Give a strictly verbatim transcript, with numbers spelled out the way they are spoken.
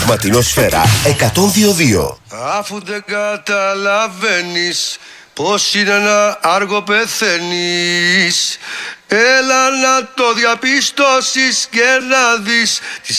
Ματινόσφαιρα εκατόν δύο δύο. Αφού δεν καταλαβαίνεις πως είναι ένα άργο πεθαίνεις, έλα να το διαπιστώσεις και να δεις